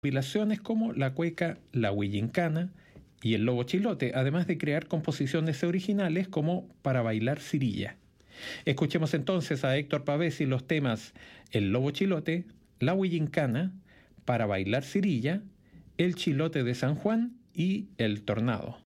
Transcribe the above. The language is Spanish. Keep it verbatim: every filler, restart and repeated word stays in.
compilaciones como la cueca La Huillincana y El Lobo Chilote, además de crear composiciones originales como Para bailar cirilla. Escuchemos entonces a Héctor Pavés y los temas El Lobo Chilote, La Huillincana, Para bailar cirilla, El Chilote de San Juan y El Tornado.